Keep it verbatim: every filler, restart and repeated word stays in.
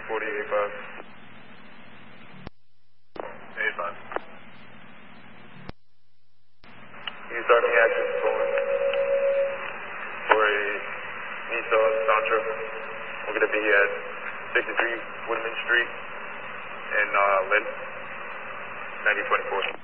forty, eighty-five. eighty-five. You start any actions going for a Nissan Sentra. We're going to be at sixty-three Woodman Street in uh, Lynn, ninety twenty-four.